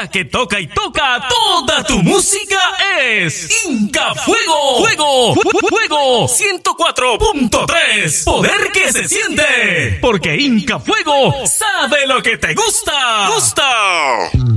La que toca y toca toda tu música es Inca Fuego. Fuego 104.3. Poder que se siente. Porque Inca Fuego sabe lo que te gusta.